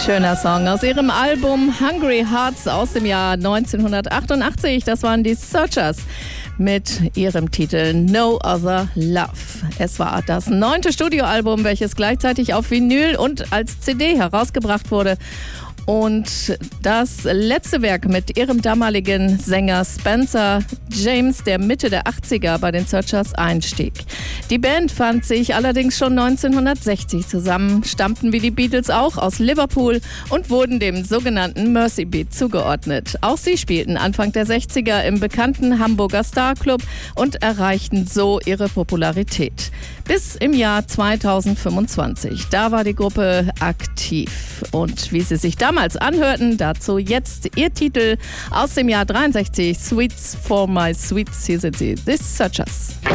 Schöner Song aus ihrem Album Hungry Hearts aus dem Jahr 1988. Das waren die Searchers mit ihrem Titel No Other Love. Es war das 9. Studioalbum, welches gleichzeitig auf Vinyl und als CD herausgebracht wurde. Und das letzte Werk mit ihrem damaligen Sänger Spencer James, der Mitte der 80er bei den Searchers einstieg. Die Band fand sich allerdings schon 1960 zusammen, stammten wie die Beatles auch aus Liverpool und wurden dem sogenannten Mersey Beat zugeordnet. Auch sie spielten Anfang der 60er im bekannten Hamburger Star Club und erreichten so ihre Popularität. Bis im Jahr 2025. Da war die Gruppe aktiv. Und wie sie sich damals anhörten, dazu jetzt ihr Titel aus dem Jahr 63, Sweets for My Sweets. Hier sind sie, The Searchers.